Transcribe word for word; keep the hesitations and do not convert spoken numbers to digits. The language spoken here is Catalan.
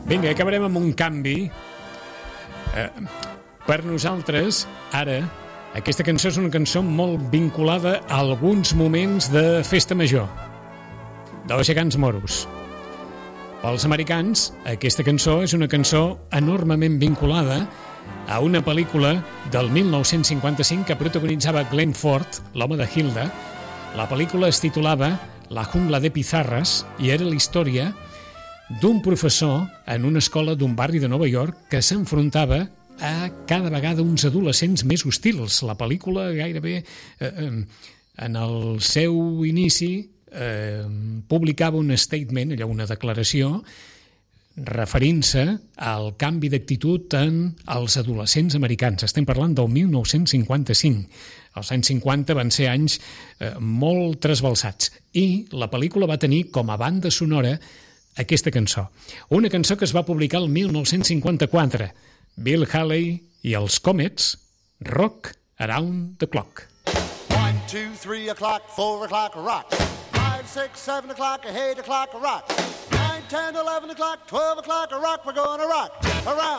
Vinga, acabarem amb un canvi. Eh, per nosaltres, ara, aquesta cançó és una cançó molt vinculada a alguns moments de festa major, dels gegants moros. Pels americans, aquesta cançó és una cançó enormement vinculada a una pel·lícula del mil nou-cents cinquanta-cinc que protagonitzava Glenn Ford, l'home de Hilda. La pel·lícula es titulava La jungla de pizarras i era la història d'un professor en una escola d'un barri de Nova York que s'enfrontava a cada vegada uns adolescents més hostils. La pel·lícula gairebé eh, eh, en el seu inici eh, publicava un statement, allò, una declaració, referint-se al canvi d'actitud en els adolescents americans. Estem parlant del mil nou-cents cinquanta-cinc. Els anys cinquanta van ser anys eh, molt trasbalsats i la pel·lícula va tenir com a banda sonora aquesta cançó. Una cançó que es va publicar el mil nou-cents cinquanta-quatre. Bill Haley i els Comets, Rock Around the Clock. One, two, three o'clock, four o'clock, rock. Five, six, seven o'clock, eight o'clock, rock. Nine, ten, eleven o'clock, twelve o'clock, rock. We're gonna rock around